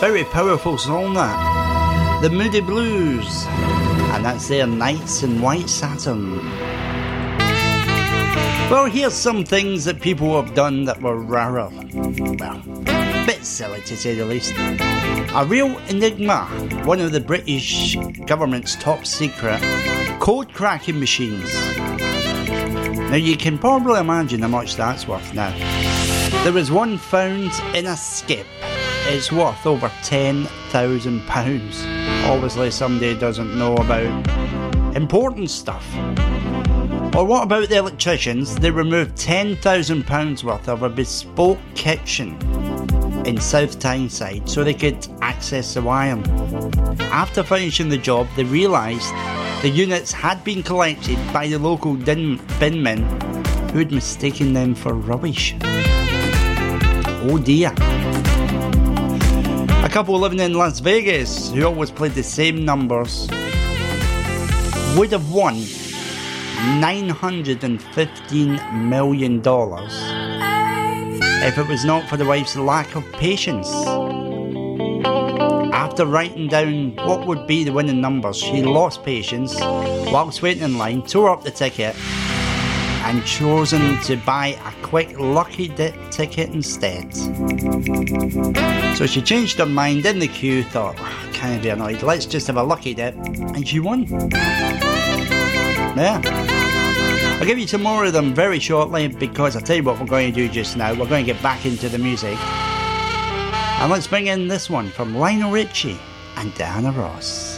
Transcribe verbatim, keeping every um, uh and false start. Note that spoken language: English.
Very powerful song that. The Moody Blues. And that's their Nights in White Satin. Well, here's some things that people have done that were rarer. Well, a bit silly to say the least. A real enigma. One of the British government's top secret code cracking machines. Now you can probably imagine how much that's worth now. There was one found in a skip. It's worth over ten thousand pounds. Obviously somebody doesn't know about important stuff. Or what about the electricians? They removed ten thousand pounds worth of a bespoke kitchen in South Tyneside so they could access the wiring. After finishing the job, they realised the units had been collected by the local bin, bin men who had mistaken them for rubbish. Oh dear. A couple living in Las Vegas who always played the same numbers would have won nine hundred fifteen million dollars if it was not for the wife's lack of patience. After writing down what would be the winning numbers, she lost patience whilst waiting in line, tore up the ticket and chosen to buy a quick lucky dip ticket instead. So she changed her mind in the queue, thought, oh, can't be annoyed, let's just have a lucky dip, and she won. Yeah. I'll give you some more of them very shortly, because I'll tell you what we're going to do just now. We're going to get back into the music. And let's bring in this one from Lionel Richie and Diana Ross.